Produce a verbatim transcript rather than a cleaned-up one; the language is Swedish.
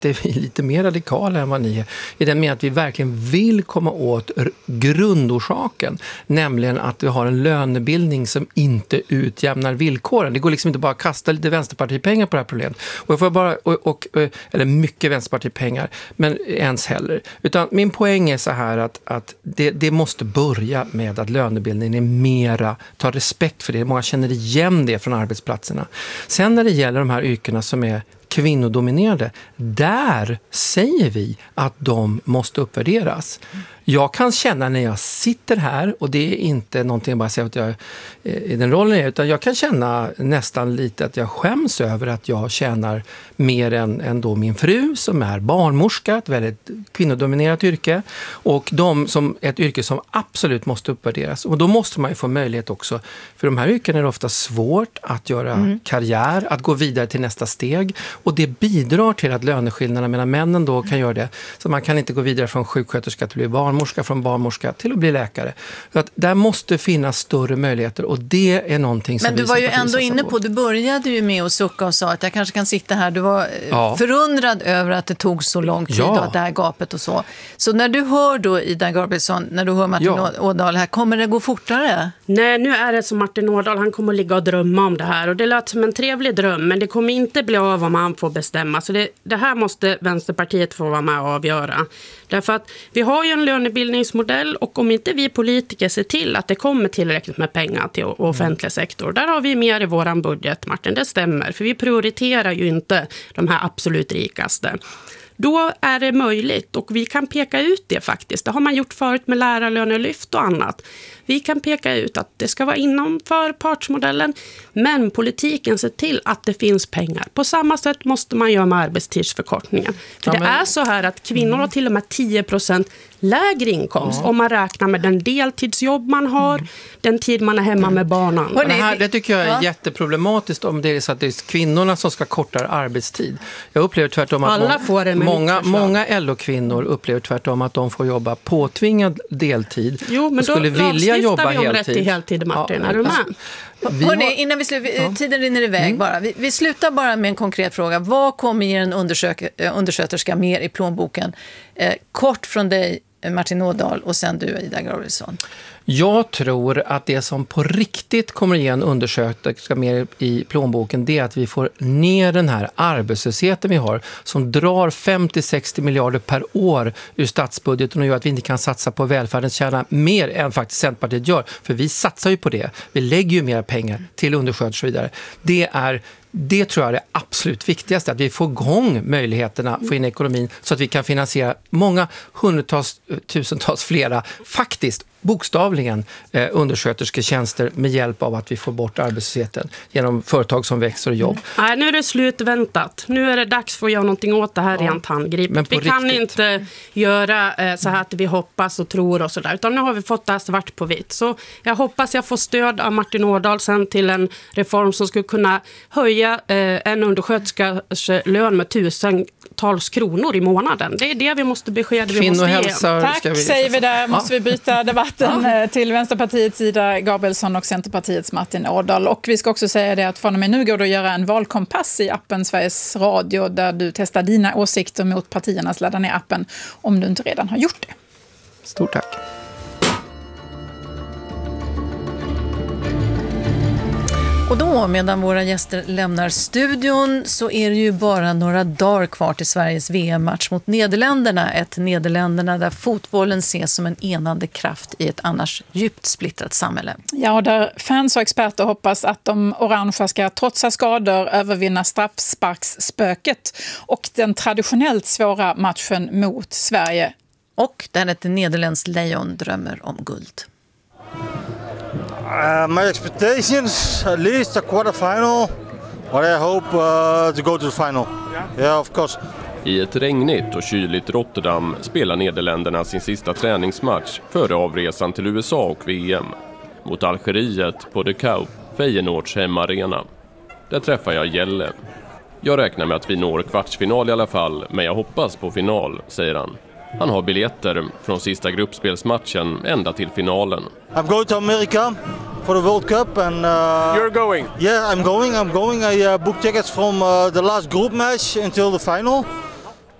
är vi lite mer radikala än vad ni är. I den meningen att vi verkligen vill komma åt grundorsaken. Nämligen att vi har en lönebildning som inte utjämnar villkoren. Det går liksom inte bara att kasta lite vänsterpartipengar på det här problemet. Och jag får bara, och, och, eller mycket vänsterpartipengar, men ens heller. Utan min poäng är så här att, att det, det måste börja med att lönebildningen är mera, ta respekt för det. Många känner igen det från arbetsplatserna. Sen när det gäller de här yrkena som är kvinnodominerade, där säger vi att de måste uppvärderas. Jag kan känna när jag sitter här, och det är inte någonting bara att säga att jag i den rollen är, utan jag kan känna nästan lite att jag skäms över att jag tjänar mer än, än då min fru som är barnmorska, ett väldigt kvinnodominerat yrke, och de som ett yrke som absolut måste uppvärderas. Och då måste man ju få möjlighet också, för de här yrken är det ofta svårt att göra mm. karriär, att gå vidare till nästa steg, och det bidrar till att löneskillnaderna mellan männen då kan göra det. Så man kan inte gå vidare från sjuksköterska till att bli barnmorska, från barnmorska till att bli läkare. Så att där måste finnas större möjligheter, och det är någonting som Men du vi var ju ändå satsar inne på, du började ju med att sucka och sa att jag kanske kan sitta här. Du var ja. förundrad över att det tog så lång tid ja. och att det här gapet och så. Så när du hör då Ida Gabrielsson, när du hör Martin ja. Ådahl här, kommer det gå fortare? Nej, nu är det som Martin Ådahl, han kommer att ligga och drömma om det här, och det lät som en trevlig dröm, men det kommer inte bli av om han får bestämma. Så det, det här måste Vänsterpartiet få vara med och avgöra. Därför att vi har ju en lönebildningsmodell, och om inte vi politiker ser till att det kommer tillräckligt med pengar till offentlig sektor, där har vi mer i våran budget, Martin, det stämmer. För vi prioriterar ju inte de här absolut rikaste. Då är det möjligt, och vi kan peka ut det faktiskt. Det har man gjort förut med lärarlönelyft och annat. Vi kan peka ut att det ska vara innanför partsmodellen, men politiken ser till att det finns pengar. På samma sätt måste man göra med arbetstidsförkortningen. För ja, men... det är så här att kvinnor har till och med tio procent lägre inkomst ja. om man räknar med den deltidsjobb man har, mm. den tid man är hemma med barnen. Det, här, det tycker jag är ja. jätteproblematiskt om det är så att det är kvinnorna som ska korta arbetstid. Jag upplever tvärtom att Alla får det många, många L O-kvinnor upplever tvärtom att de får jobba påtvingad deltid. Jo, men då skulle vilja jobba vi om heltid. rätt till heltid, Martin. Ja, är du med? Vi Hörrni, har... innan vi slu... ja. tiden rinner iväg mm. bara. Vi, vi slutar bara med en konkret fråga. Vad kommer ge en undersök... undersköterska mer i plånboken? Eh, kort från dig, Martin Ådahl, och sen du, Ida Gabrielsson. Jag tror att det som på riktigt kommer att ge en undersköterska mer i plånboken, det är att vi får ner den här arbetslösheten vi har, som drar femtio till sextio miljarder per år ur statsbudgeten och gör att vi inte kan satsa på välfärdens kärna mer än faktiskt Centerpartiet gör. För vi satsar ju på det. Vi lägger ju mer pengar till undersköterskor och vidare. Det är Det tror jag är det absolut viktigaste, att vi får igång möjligheterna att få in ekonomin så att vi kan finansiera många hundratals, tusentals flera, faktiskt bokstavligen eh, underskötersketjänster med hjälp av att vi får bort arbetslösheten genom företag som växer och jobb. Nej, nu är det slutväntat. Nu är det dags för att göra någonting åt det här ja. rent handgripligt. Vi riktigt. kan inte göra eh, så här att vi hoppas och tror och sådär, utan nu har vi fått det här svart på vitt. Så jag hoppas jag får stöd av Martin Ådahl sen till en reform som skulle kunna höja eh, en undersköterskas lön med tusentals kronor i månaden. Det är det vi måste beskeda. Vi måste ge. Tack, vi säger vi där. Måste ja. vi byta debatten ja. till Vänsterpartiets Ida Gabrielsson och Centerpartiets Martin Ådahl. Och vi ska också säga det att från och med nu går det att göra en valkompass i appen Sveriges Radio, där du testar dina åsikter mot partiernas. Ladda ner appen om du inte redan har gjort det. Stort tack. Och då, medan våra gäster lämnar studion, så är det ju bara några dagar kvar till Sveriges V M-match mot Nederländerna. Ett Nederländerna där fotbollen ses som en enande kraft i ett annars djupt splittrat samhälle. Ja, där fans och experter hoppas att de orangea ska trotsa skador, övervinna straffsparksspöket och den traditionellt svåra matchen mot Sverige. Och där ett nederländskt lejon drömmer om guld. Uh, my expectations, at least a quarterfinal, but I hope uh, to go to the final. Yeah, of course. I ett regnigt och kyligt Rotterdam spelar Nederländerna sin sista träningsmatch före avresan till U S A och V M. Mot Algeriet på De Kuip, Feyenoords hemmaarena. Där träffar jag Jelle. Jag räknar med att vi når kvartsfinal i alla fall, men jag hoppas på final, säger han. Han har biljetter från sista gruppspelsmatchen ända till finalen. I'm going to America for the World Cup and uh, you're going. Yeah, I'm going. I'm going. I uh, booked tickets from uh, the last group match until the final.